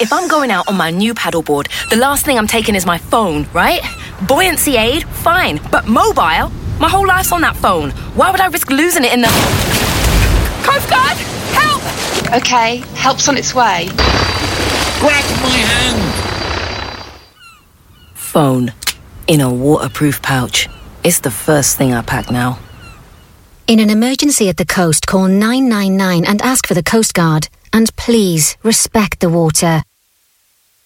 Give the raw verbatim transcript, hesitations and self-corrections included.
if I'm going out on my new paddleboard, the last thing I'm taking is my phone, right? Buoyancy aid, fine. But mobile? My whole life's on that phone. Why would I risk losing it in the... Coast Guard! Help! Okay, help's on its way. Grab my hand! Phone. In a waterproof pouch. It's the first thing I pack now. In an emergency at the coast, call nine nine nine and ask for the Coast Guard. And please, respect the water.